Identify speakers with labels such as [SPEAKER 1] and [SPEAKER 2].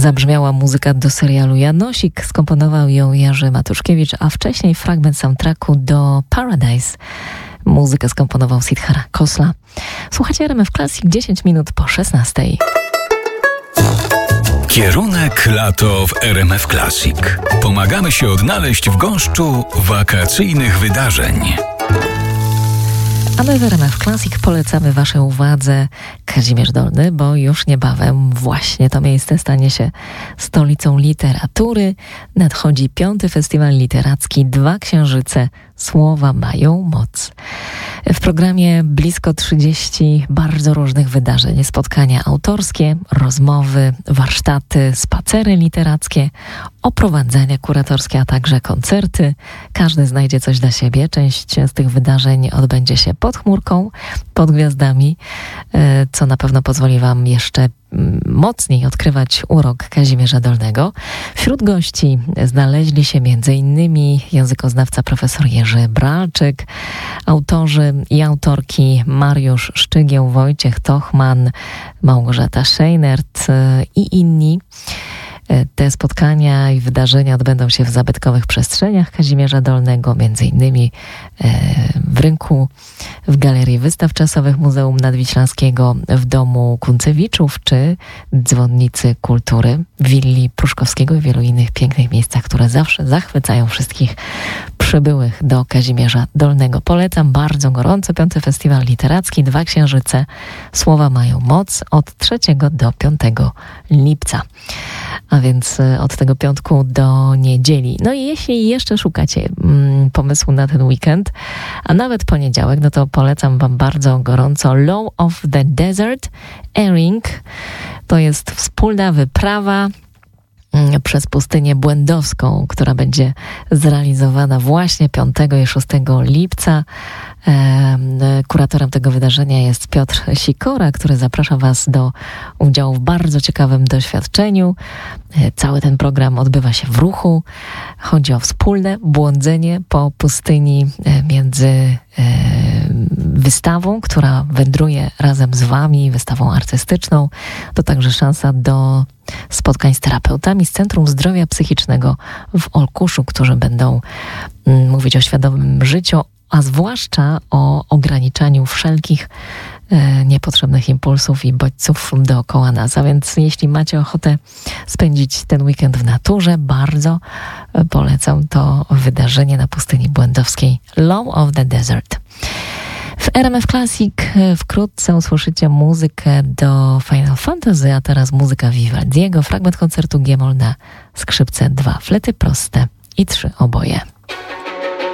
[SPEAKER 1] Zabrzmiała muzyka do serialu Janosik, skomponował ją Jerzy Matuszkiewicz, a wcześniej fragment soundtracku do Paradise. Muzykę skomponował Siddhara Khosla. Słuchajcie RMF Classic 10 minut po 16.
[SPEAKER 2] Kierunek lato w RMF Classic. Pomagamy się odnaleźć w gąszczu wakacyjnych wydarzeń.
[SPEAKER 1] A my w RMF Classic polecamy Waszej uwadze Kazimierz Dolny, bo już niebawem właśnie to miejsce stanie się stolicą literatury. Nadchodzi 5. Festiwal Literacki Dwa Księżyce. Słowa mają moc. W programie blisko 30 bardzo różnych wydarzeń. Spotkania autorskie, rozmowy, warsztaty, spacery literackie, oprowadzenia kuratorskie, a także koncerty. Każdy znajdzie coś dla siebie. Część z tych wydarzeń odbędzie się pod chmurką, pod gwiazdami, co na pewno pozwoli Wam jeszcze mocniej odkrywać urok Kazimierza Dolnego. Wśród gości znaleźli się m.in. językoznawca profesor Jerzy Bralczyk, autorzy i autorki Mariusz Szczygieł, Wojciech Tochman, Małgorzata Scheinert i inni. Te spotkania i wydarzenia odbędą się w zabytkowych przestrzeniach Kazimierza Dolnego, m.in. w Rynku, w Galerii Wystaw Czasowych Muzeum Nadwiślańskiego, w Domu Kuncewiczów czy Dzwonnicy Kultury, willi Pruszkowskiego i wielu innych pięknych miejscach, które zawsze zachwycają wszystkich przybyłych do Kazimierza Dolnego. Polecam bardzo gorąco 5. Festiwal Literacki Dwa Księżyce. Słowa mają moc od 3 do 5 lipca. A więc od tego piątku do niedzieli. No i jeśli jeszcze szukacie pomysłu na ten weekend, a nawet poniedziałek, no to polecam Wam bardzo gorąco Law of the Desert Airing. To jest wspólna wyprawa przez pustynię błędowską, która będzie zrealizowana właśnie 5 i 6 lipca. Kuratorem tego wydarzenia jest Piotr Sikora, który zaprasza Was do udziału w bardzo ciekawym doświadczeniu. Cały ten program odbywa się w ruchu. Chodzi o wspólne błądzenie po pustyni między wystawą, która wędruje razem z Wami, wystawą artystyczną. To także szansa do spotkań z terapeutami z Centrum Zdrowia Psychicznego w Olkuszu, którzy będą mówić o świadomym życiu, a zwłaszcza o ograniczaniu wszelkich niepotrzebnych impulsów i bodźców dookoła nas. A więc jeśli macie ochotę spędzić ten weekend w naturze, bardzo polecam to wydarzenie na pustyni błędowskiej Law of the Desert. W RMF Classic wkrótce usłyszycie muzykę do Final Fantasy, a teraz muzyka Vivaldiego, fragment koncertu G-moll na skrzypce, 2 flety proste i 3 oboje.